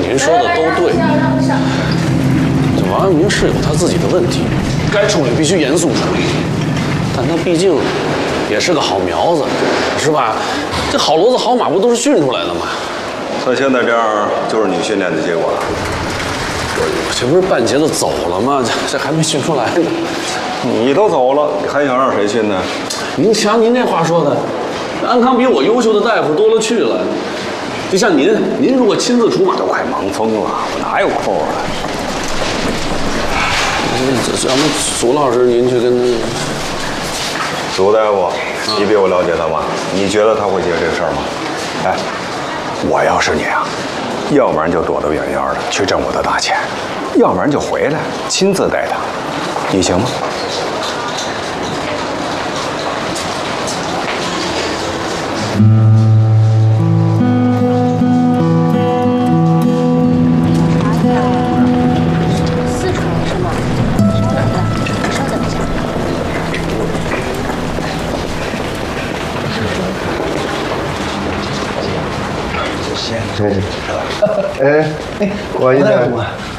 您说的都对。这王阳明是有他自己的问题，该处理必须严肃处理。但他毕竟也是个好苗子，是吧？这好骡子好马不都是训出来的吗？ 他现在这样就是你训练的结果了。 我这不是半截子走了吗？这还没训出来呢。 你都走了，你还想让谁训呢？ 您瞧您这话说的，安康比我优秀的大夫多了去了。就像您如果亲自出马， 都快忙疯了，我哪有空啊？ 要不苏老师您去跟苏大夫，你比我了解他吧？你觉得他会接这个事儿吗？哎，我要是你啊，要不然就躲得远远的去挣我的大钱，要不然就回来亲自带他，你行吗？ 我一点，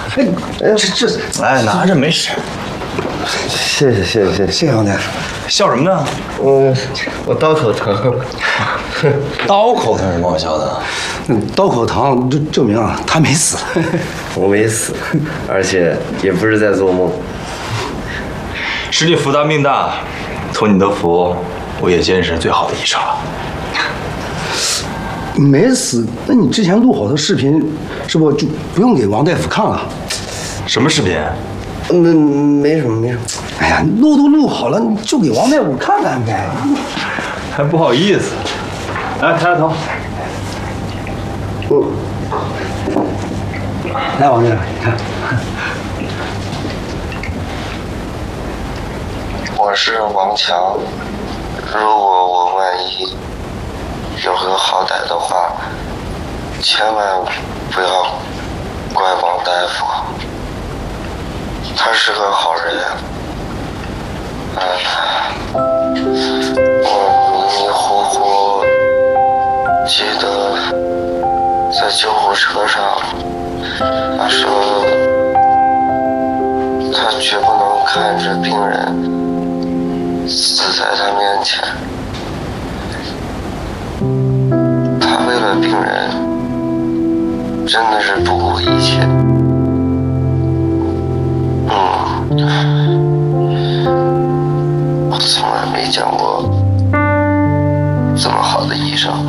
哎，拿着没事。 谢谢王大夫。 笑什么呢？ 我刀口疼。 刀口疼什么？我笑的。 刀口疼就证明啊，他没死。我没死，而且也不是在做梦。 是你福大命大，托你的福，我也见识最好的医生了。 没死？那你之前录好的视频，是不就不用给王大夫看了？ 什么视频？ 没什么。哎呀，录都录好了，你就给王大夫看看呗。 还不好意思。来，抬抬头。 来，王大夫，你看。 我是王强，如果我万一有个好歹的话，千万不要怪王大夫，他是个好人。我迷迷糊糊记得在救护车上，他说他绝不能看着病人死在他面前。他为了病人，真的是不顾一切。我从来没见过这么好的医生。